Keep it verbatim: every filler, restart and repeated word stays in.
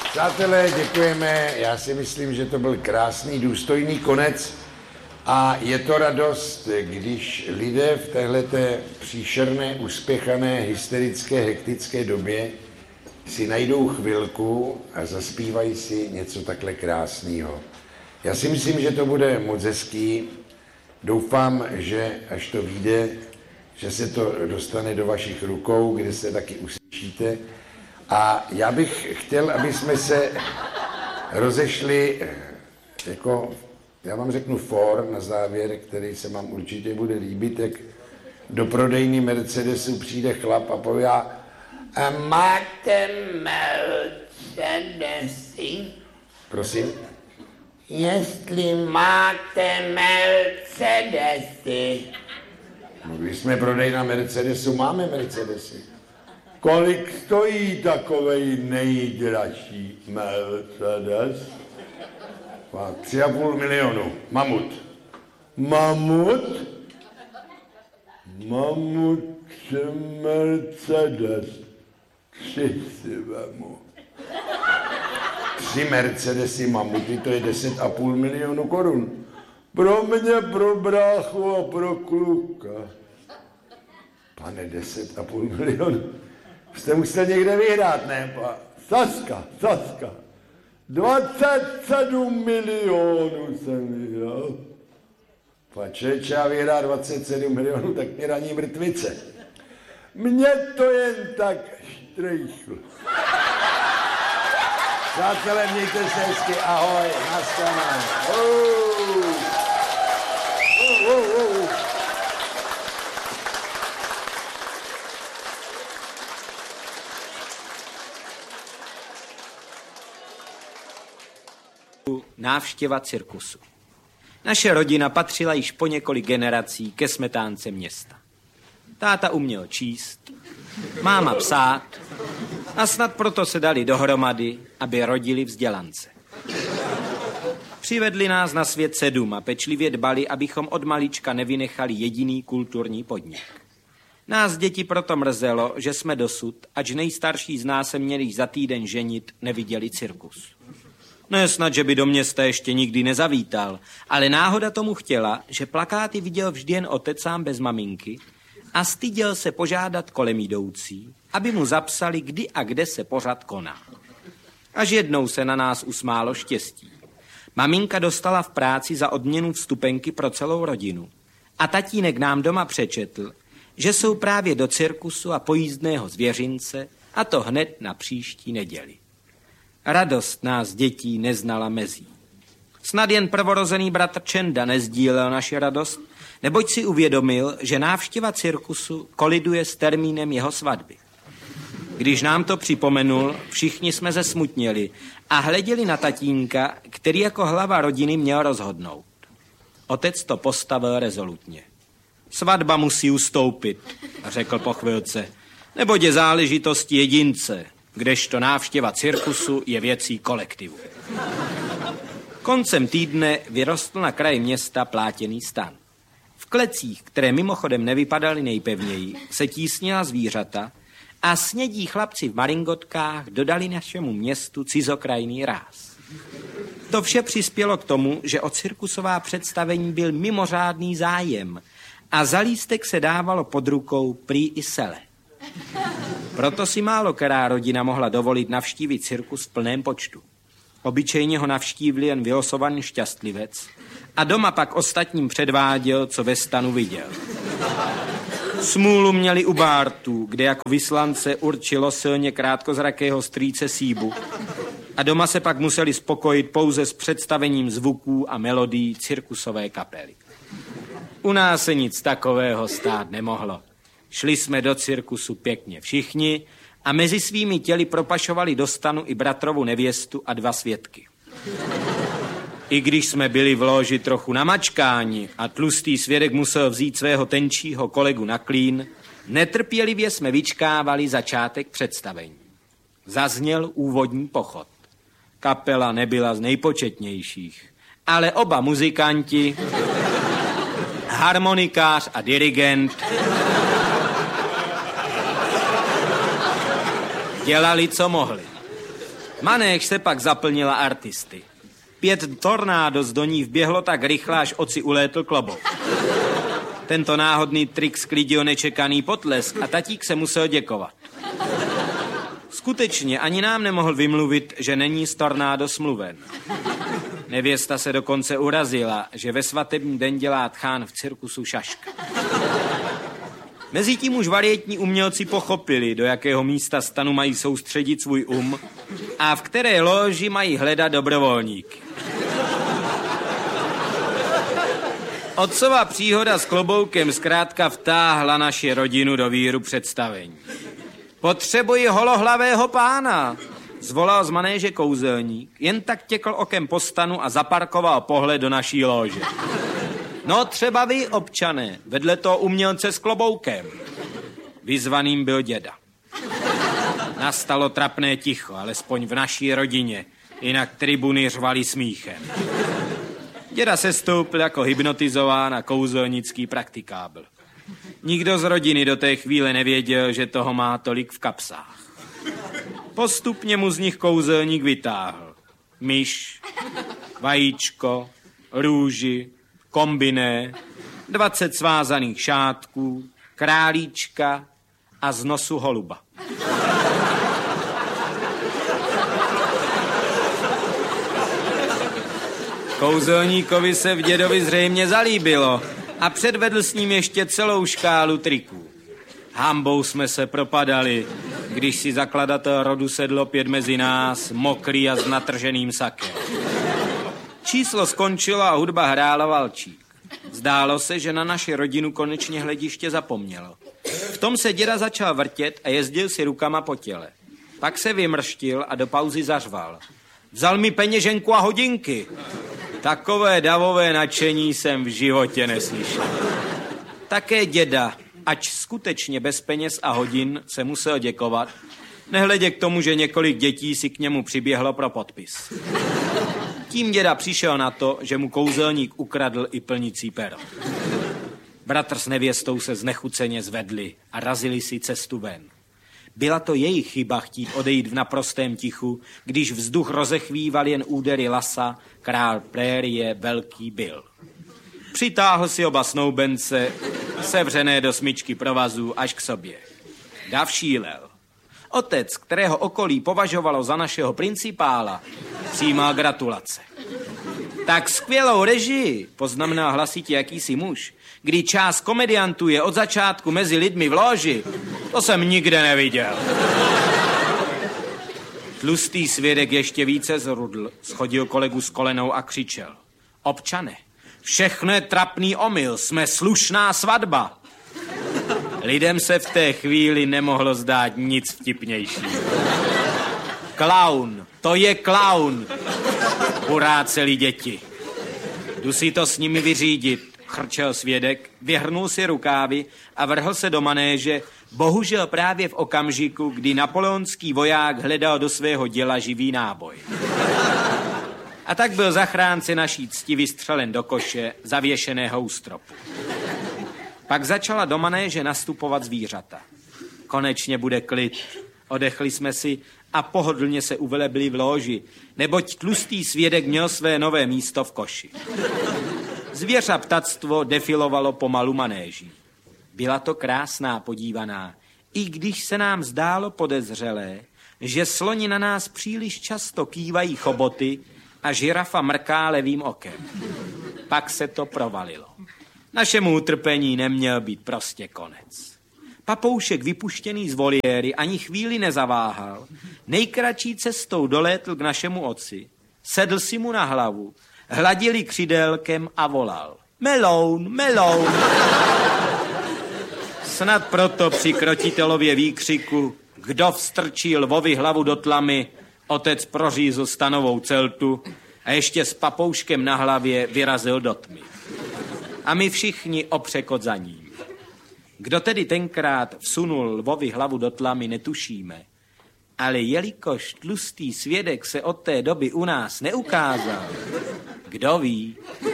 Přátelé, děkujeme. Já si myslím, že to byl krásný, důstojný konec. A je to radost, když lidé v téhleté příšerné, uspěchané, hysterické, hektické době si najdou chvilku a zaspívají si něco takhle krásného. Já si myslím, že to bude moc hezký. Doufám, že až to vyjde, že se to dostane do vašich rukou, kde se taky uslyšíte. A já bych chtěl, aby jsme se rozešli jako, já vám řeknu for na závěr, který se vám určitě bude líbit, jak do prodejny Mercedesu přijde chlap a povídá: a máte Mercedesy? Prosím? Jestli máte Mercedesy. No, když jsme prodejna Mercedesu, máme Mercedesy. Kolik stojí takovej nejdražší Mercedes? Tři a půl milionu. Mamut. Mamut? Mamut Mercedes. Tři si vemu. Tři Mercedesy mamuty, to je deset a půl milionu korun. Pro mě, pro bráchu a pro kluka. Pane, deset a půl milionu. Jste musel někde vyhrát, ne? Saska, Saska. dvacet sedm milionů jsem vyhrál. Pačeč, já vyhrá dvacet sedm milionů, tak mě raní mrtvice. Mě to jen tak štrejchlo. Přátelé, mějte se hezky, ahoj, nashledanou. Oh. Oh, oh, oh. Návštěva cirkusu. Naše rodina patřila již po několik generací ke smetánce města. Táta uměl číst, máma psát a snad proto se dali dohromady, aby rodili vzdělance. Přivedli nás na svět sedm a pečlivě dbali, abychom od malička nevynechali jediný kulturní podnik. Nás děti proto mrzelo, že jsme dosud, ač nejstarší z nás se měli za týden ženit, neviděli cirkus. Ne snad, že by do města ještě nikdy nezavítal, ale náhoda tomu chtěla, že plakáty viděl vždy jen otec sám bez maminky a styděl se požádat kolem jdoucí, aby mu zapsali, kdy a kde se pořad koná. Až jednou se na nás usmálo štěstí. Maminka dostala v práci za odměnu vstupenky pro celou rodinu a tatínek nám doma přečetl, že jsou právě do cirkusu a pojízdného zvěřince, a to hned na příští neděli. Radost nás dětí neznala mezí. Snad jen prvorozený bratr Čenda nezdílel naši radost, neboť si uvědomil, že návštěva cirkusu koliduje s termínem jeho svatby. Když nám to připomenul, všichni jsme zesmutněli a hleděli na tatínka, který jako hlava rodiny měl rozhodnout. Otec to postavil rezolutně. Svatba musí ustoupit, řekl po chvilce, neboť je záležitost jedince, kdežto návštěva cirkusu je věcí kolektivu. Koncem týdne vyrostl na kraji města plátěný stan. V klecích, které mimochodem nevypadaly nejpevněji, se tísnila zvířata a snědí chlapci v maringotkách dodali našemu městu cizokrajný ráz. To vše přispělo k tomu, že o cirkusová představení byl mimořádný zájem a za lístek se dávalo pod rukou prý i sele. Proto si málo která rodina mohla dovolit navštívit cirkus v plném počtu. Obyčejně ho navštívil jen vylosovaný šťastlivec a doma pak ostatním předváděl, co ve stanu viděl. Smůlu měli u Bártů, kde jako vyslance určilo silně krátkozrakého strýce Síbu a doma se pak museli spokojit pouze s představením zvuků a melodií cirkusové kapely. U nás se nic takového stát nemohlo. Šli jsme do cirkusu pěkně všichni a mezi svými těly propašovali do stanu i bratrovu nevěstu a dva svědky. I když jsme byli v loži trochu namačkáni a tlustý svědek musel vzít svého tenčího kolegu na klín, netrpělivě jsme vyčkávali začátek představení. Zazněl úvodní pochod. Kapela nebyla z nejpočetnějších, ale oba muzikanti, harmonikář a dirigent, dělali, co mohli. Manéž se pak zaplnila artisty. Pět tornádos do ní vběhlo tak rychle, až oci ulétl klobouk. Tento náhodný trik sklidil nečekaný potlesk a tatík se musel děkovat. Skutečně ani nám nemohl vymluvit, že není z tornádo smluven. Nevěsta se dokonce urazila, že ve svatební den dělá tchán v cirkusu šaška. Mezitím už varietní umělci pochopili, do jakého místa stanu mají soustředit svůj um a v které loži mají hledat dobrovolníky. Otcova příhoda s kloboukem zkrátka vtáhla naši rodinu do víru představení. Potřebuji holohlavého pána, zvolal z manéže kouzelník, jen tak těkl okem po stanu a zaparkoval pohled do naší lože. No třeba vy, občané, vedle toho umělce s kloboukem. Vyzvaným byl děda. Nastalo trapné ticho, alespoň v naší rodině, jinak tribuny řvaly smíchem. Děda se stoupil jako hypnotizován a kouzelnický praktikábl. Nikdo z rodiny do té chvíle nevěděl, že toho má tolik v kapsách. Postupně mu z nich kouzelník vytáhl. Myš, vajíčko, růži, kombiné, dvacet svázaných šátků, králíčka a z nosu holuba. Kouzelníkovi se v dědovi zřejmě zalíbilo a předvedl s ním ještě celou škálu triků. Hambou jsme se propadali, když si zakladatel rodu sedl opět mezi nás, mokrý a s natrženým sakem. Číslo skončilo a hudba hrála valčík. Zdálo se, že na naši rodinu konečně hlediště zapomnělo. V tom se děda začal vrtět a jezdil si rukama po těle. Pak se vymrštil a do pauzy zařval. Vzal mi peněženku a hodinky. Takové davové nadšení jsem v životě neslyšel. Také děda, ač skutečně bez peněz a hodin, se musel děkovat, nehledě k tomu, že několik dětí si k němu přiběhlo pro podpis. Tím děda přišel na to, že mu kouzelník ukradl i plnicí pero. Bratr s nevěstou se znechuceně zvedli a razili si cestu ven. Byla to jejich chyba chtít odejít v naprostém tichu, když vzduch rozechvíval jen údery lasa, král prérie, velký Bill. Přitáhl si oba snoubence, sevřené do smyčky provazů, až k sobě. Dav šílel. Otec, kterého okolí považovalo za našeho principála, přijímal gratulace. Tak skvělou režii, poznamenal hlasitě jakýsi muž, kdy část komediantů je od začátku mezi lidmi v loži, to jsem nikde neviděl. Tlustý svědek ještě více zrudl, schodil kolegu s kolenou a křičel. Občane, všechno je trapný omyl, jsme slušná svatba. Lidem se v té chvíli nemohlo zdát nic vtipnějšího. Klaun, to je klaun, buráceli děti. Jdu si to s nimi vyřídit, chrčel svědek, vyhrnul si rukávy a vrhl se do manéže, bohužel právě v okamžiku, kdy napoleonský voják hledal do svého děla živý náboj. A tak byl zachránce naší cti vystřelen do koše, zavěšeného u stropu. Pak začala do manéže nastupovat zvířata. Konečně bude klid. Odechli jsme si a pohodlně se uvelebili v loži, neboť tlustý svědek měl své nové místo v koši. Zvěř ptactvo defilovalo pomalu manéží. Byla to krásná podívaná, i když se nám zdálo podezřelé, že sloni na nás příliš často kývají choboty a žirafa mrká levým okem. Pak se to provalilo. Našemu utrpení neměl být prostě konec. Papoušek vypuštěný z voliéry ani chvíli nezaváhal, nejkratší cestou dolétl k našemu otci, sedl si mu na hlavu, hladili křidélkem a volal. Meloun, meloun. Snad proto při krotitelově výkřiku, kdo vstrčí lvovi hlavu do tlamy, otec prořízl stanovou celtu a ještě s papouškem na hlavě vyrazil do tmy. A my všichni opřekot za ním. Kdo tedy tenkrát vsunul lvovi hlavu do tlamy, netušíme. Ale jelikož tlustý svědek se od té doby u nás neukázal, kdo ví,